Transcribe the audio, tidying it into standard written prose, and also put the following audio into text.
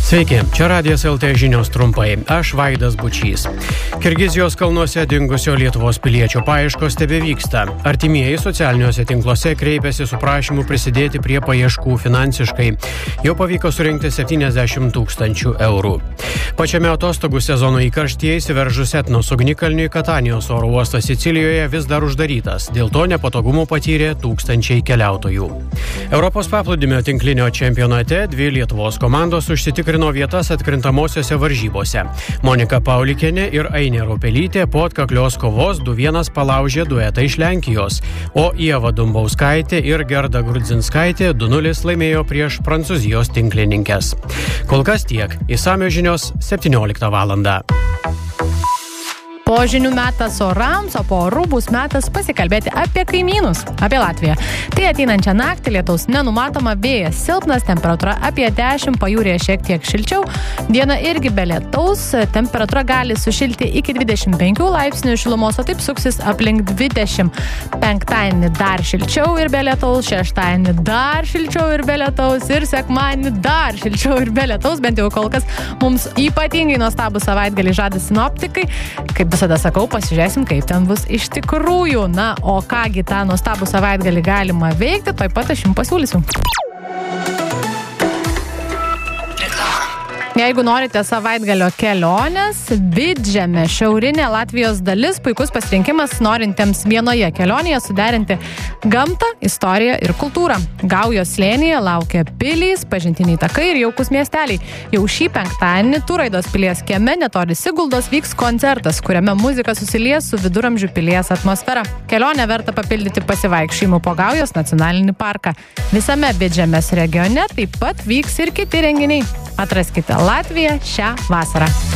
Sveiki, čia Radijas LT žinios trumpai. Aš Vaidas Bučys. Kirgizijos kalnuose dingusio Lietuvos piliečio paieškos tebevyksta. Artimieji socialiniuose tinkluose kreipėsi su prašymu prisidėti prie paieškų finansiškai. Jau pavyko surinkti 70 000 eurų. Pačiame atostogų sezono įkarštyje įsiveržus Etnos ugnikalniui Katanijos oro uostas Sicilijoje vis dar uždarytas. Dėl to nepatogumų patyrė tūkstančiai keliautojų. Europos paplūdimio tinklinio čempionate dvi Lietuvos komandos užsitikrino vietas atkrintamosiose varžybose. Monika Paulikienė ir Ainė Ropelytė po atkaklios kovos 2-1 palaužė duetą iš Lenkijos, o Ieva Dumbauskaitė ir Gerda Grudzinskaitė 2-0 laimėjo prieš Prancūzijos tinklininkes. Kol kas tiek. Išsamios žinios 17 valandą. Po žinių metas orams, o po orų bus metas pasikalbėti apie kaimynus, apie Latviją. Tai ateinančią naktį lietaus nenumatoma, vėjas silpnas, temperatūra apie 10, pajūryje šiek tiek šilčiau. Diena irgi be lietaus, temperatūra gali sušilti iki 25 laipsnių šilumos, o taip suksis aplink 20. Penktadienį dar šilčiau ir be lietaus, šeštadienį dar šilčiau ir be lietaus ir sekmadienį dar šilčiau ir be lietaus, bent jau kol kas mums ypatingai nuostabų savaitgalį žada sinoptikai. Kaip visada sakau, pasižiūrėsim, kaip ten bus iš tikrųjų. Na, o kągi tą nuostabų savaitgalį galima veikti, taip pat aš jums pasiūlysiu. Jeigu norite savaitgalio kelionės, Vidžemė, šiaurinė Latvijos dalis, puikus pasirinkimas norintiems vienoje kelionėje suderinti gamtą, istoriją ir kultūrą. Gaujos slėnyje laukia pilys, pažintiniai takai ir jaukus miesteliai. Jau šį penktadienį Turaidos pilies kieme netoli Siguldos vyks koncertas, kuriame muzika susilies su viduramžių pilies atmosfera. Kelionę verta papildyti pasivaikščiojimu po Gaujos nacionalinį parką. Visame Vidžemės regione taip pat vyks ir kiti renginiai. Atraskite Latviją šią vasarą.